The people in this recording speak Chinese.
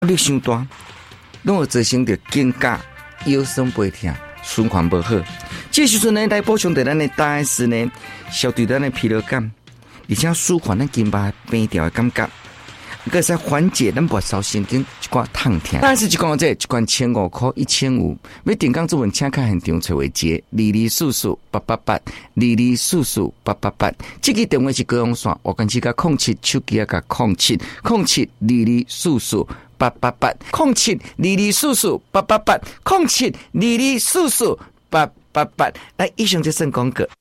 力伤大，拢会造成着肩胛、腰酸背痛、循环不好。这时阵呢，来补充着咱的大S呢，消除咱的疲劳感，而且舒缓咱筋脉平调的感觉。可以缓解咱末梢神经一寡痛痛，但是一罐这一罐1500块1500，要订购做文请卡现场找为节22448882244888，这个电话是高雄线，我跟这个07手机啊个072244888807224488880722448888。来，以上就算广告。